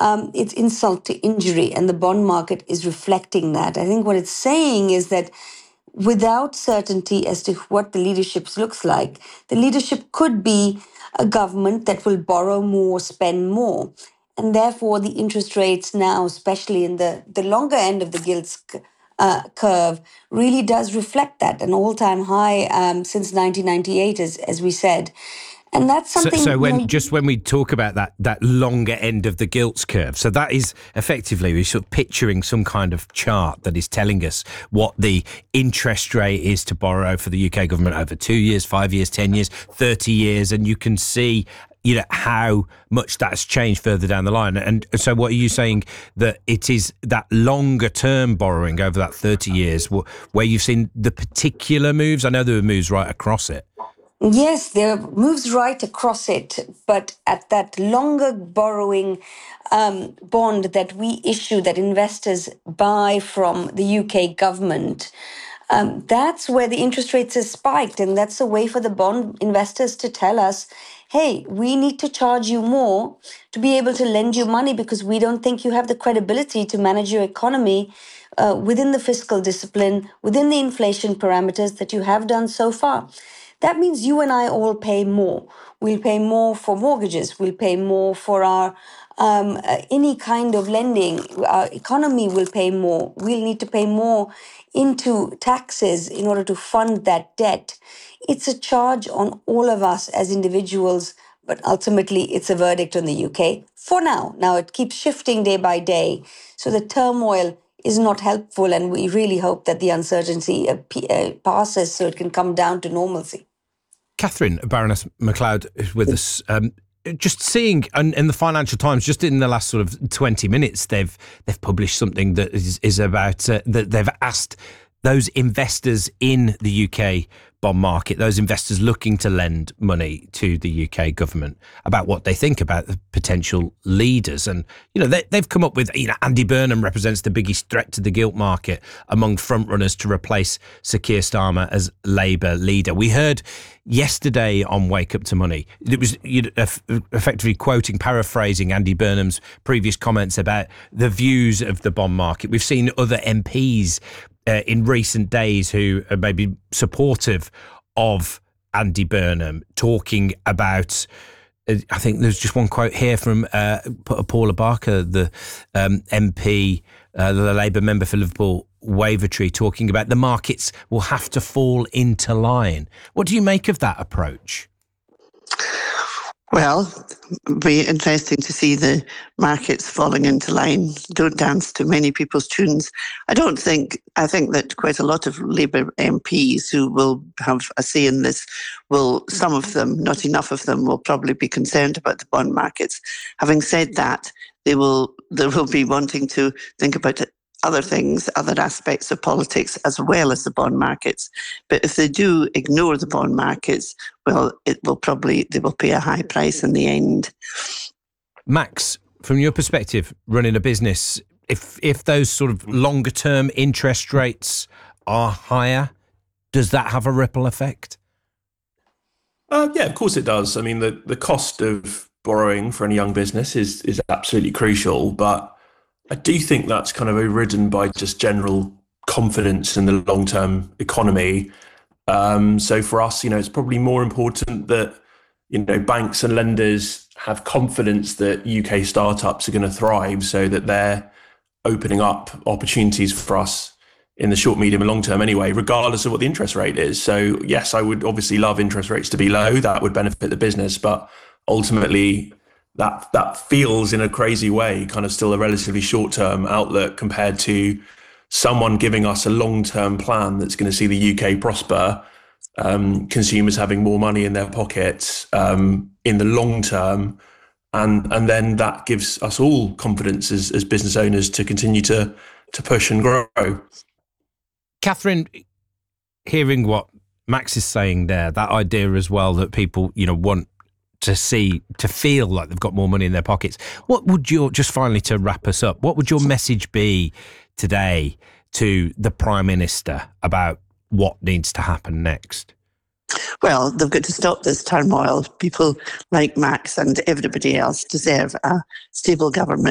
it's insult to injury, and the bond market is reflecting that. I think what it's saying is that without certainty as to what the leadership looks like, the leadership could be a government that will borrow more, spend more. And therefore, the interest rates now, especially in the longer end of the curve, really does reflect that, an all-time high since 1998, as we said. And that's something. So when we talk about that longer end of the gilts curve, so that is effectively we're sort of picturing some kind of chart that is telling us what the interest rate is to borrow for the UK government over 2 years, 5 years, 10 years, 30 years, and you can see how much that's changed further down the line. And so what are you saying, that it is that longer term borrowing over that 30 years where you've seen the particular moves? I know there were moves right across it. Yes, there are moves right across it, but at that longer borrowing bond that we issue, that investors buy from the UK government, that's where the interest rates have spiked. And that's a way for the bond investors to tell us, hey, we need to charge you more to be able to lend you money because we don't think you have the credibility to manage your economy within the fiscal discipline, within the inflation parameters that you have done so far. That means you and I all pay more. We'll pay more for mortgages. We'll pay more for our any kind of lending. Our economy will pay more. We'll need to pay more into taxes in order to fund that debt. It's a charge on all of us as individuals, but ultimately it's a verdict on the UK for now. Now it keeps shifting day by day. So the turmoil is not helpful, and we really hope that the uncertainty passes so it can come down to normalcy. Catherine, Baroness MacLeod is with us. Just seeing in the Financial Times, just in the last sort of 20 minutes, they've published something that is about that they've asked those investors in the UK bond market, those investors looking to lend money to the UK government, about what they think about the potential leaders. And, they've come up with, Andy Burnham represents the biggest threat to the gilt market among frontrunners to replace Sir Keir Starmer as Labour leader. We heard yesterday on Wake Up to Money, it was effectively paraphrasing Andy Burnham's previous comments about the views of the bond market. We've seen other MPs in recent days who are maybe supportive of Andy Burnham talking about, I think there's just one quote here from Paula Barker, the MP, the Labour member for Liverpool Wavertree, talking about the markets will have to fall into line. What do you make of that approach? Well, it'll be interesting to see the markets falling into line. Don't dance to many people's tunes. I think that quite a lot of Labour MPs who will have a say in this some of them, not enough of them, will probably be concerned about the bond markets. Having said that, they will be wanting to think about other things, other aspects of politics as well as the bond markets. But if they do ignore the bond markets, well, they will pay a high price in the end. Max, from your perspective, running a business, if those sort of longer term interest rates are higher, does that have a ripple effect? Yeah, of course it does. I mean, the cost of borrowing for any young business is absolutely crucial, but I do think that's kind of overridden by just general confidence in the long-term economy. So for us, it's probably more important that, banks and lenders have confidence that UK startups are going to thrive, so that they're opening up opportunities for us in the short, medium and long term anyway, regardless of what the interest rate is. So yes, I would obviously love interest rates to be low. That would benefit the business, but ultimately that feels in a crazy way kind of still a relatively short-term outlook compared to someone giving us a long-term plan that's going to see the UK prosper, consumers having more money in their pockets in the long term, and then that gives us all confidence as business owners to continue to push and grow. Catherine, hearing what Max is saying there, that idea as well that people want to feel like they've got more money in their pockets. What would just finally to wrap us up, what would your message be today to the Prime Minister about what needs to happen next? Well, they've got to stop this turmoil. People like Max and everybody else deserve a stable government.